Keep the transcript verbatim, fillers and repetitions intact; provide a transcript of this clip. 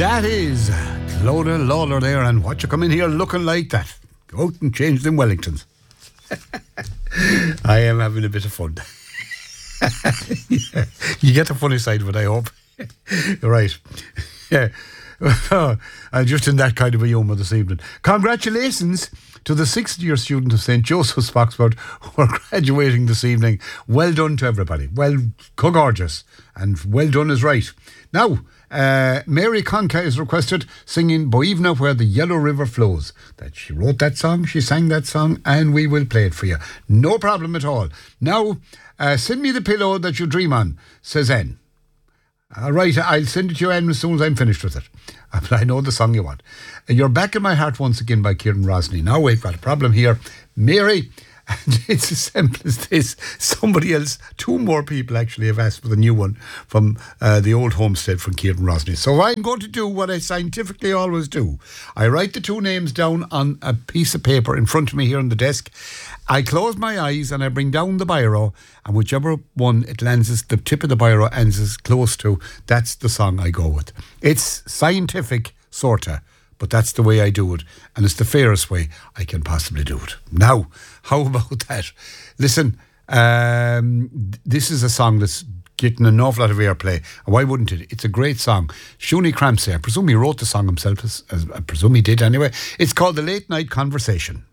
That is Clodagh Lawler there, and what you come in here looking like that? Go out and change them Wellingtons. I am having a bit of fun. Yeah. You get the funny side of it, I hope. Right. Yeah. I'm just in that kind of a humour this evening. Congratulations to the sixth year student of Saint Joseph's Foxford who are graduating this evening. Well done to everybody. Well, gorgeous. And well done is right. Now, uh, Mary Conca is requested singing Boivna Where the Yellow River Flows. That she wrote that song, she sang that song, and we will play it for you. No problem at all. Now, uh, send me the pillow that you dream on, says Anne. All right, I'll send it to you, Anne, as soon as I'm finished with it. But I know the song you want. You're Back in My Heart Once Again by Kieran Rosny. Now we've got a problem here. Mary, and it's as simple as this. Somebody else, two more people actually have asked for the new one from uh, the old homestead from Kieran Rosny. So I'm going to do what I scientifically always do. I write the two names down on a piece of paper in front of me here on the desk. I close my eyes and I bring down the biro, and whichever one it lands, as the tip of the biro ends as close to, that's the song I go with. It's scientific, sorta, but that's the way I do it, and it's the fairest way I can possibly do it. Now, how about that? Listen, um, this is a song that's getting an awful lot of airplay. Why wouldn't it? It's a great song. Shuni Crampsey, I presume he wrote the song himself, as, as I presume he did anyway. It's called The Late Night Conversation.